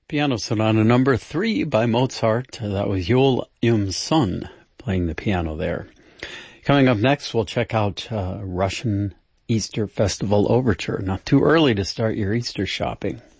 Piano Sonata number 3 by Mozart. That was Yul Im-sun playing the piano there. Coming up next, we'll check out Russian Easter Festival Overture. Not too early to start your Easter shopping.